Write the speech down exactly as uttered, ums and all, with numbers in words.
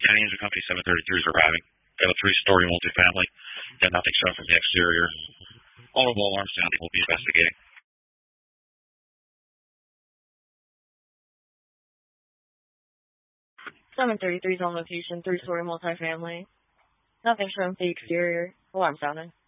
County Engine Company seven thirty-three is arriving. Got a three-story multifamily. Got nothing shown from the exterior. Audible alarm sounding. We'll be investigating. seven thirty-three is on location, three-story multifamily. Nothing shown from the exterior. Alarm sounding.